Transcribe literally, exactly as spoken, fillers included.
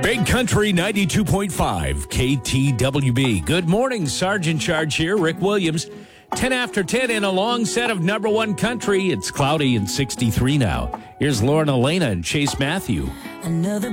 Big Country ninety-two point five K T W B. Good morning, Sergeant Charge here, Rick Williams. ten after ten in a long set of number one country. It's cloudy and sixty-three now. Here's Lauren Elena and Chase Matthew. Another